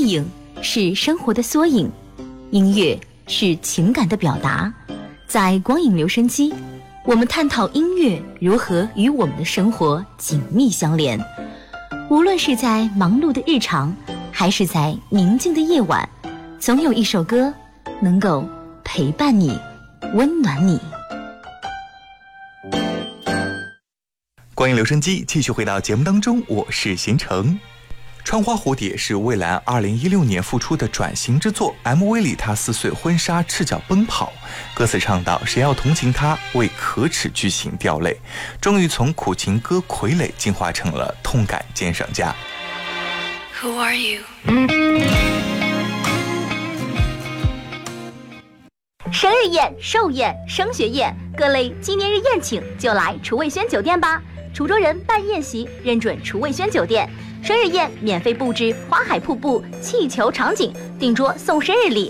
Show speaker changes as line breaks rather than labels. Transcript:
意影是生活的缩影，音乐是情感的表达。在光影留声机，我们探讨音乐如何与我们的生活紧密相连。无论是在忙碌的日常，还是在宁静的夜晚，总有一首歌能够陪伴你，温暖你。
光影留声机继续回到节目当中，我是邢成。穿花蝴蝶是蔚蓝2016年复出的转型之作， MV 里她撕碎婚纱赤脚奔跑，歌词唱到谁要同情她为可耻剧情掉泪，终于从苦情歌傀儡进化成了痛感鉴赏家。
Who are you？
生日宴、寿宴、升学宴，各类纪念日宴请就来楚味轩酒店吧。滁州人办宴席认准楚味轩酒店，生日宴免费布置花海瀑布、气球场景，订桌送生日礼，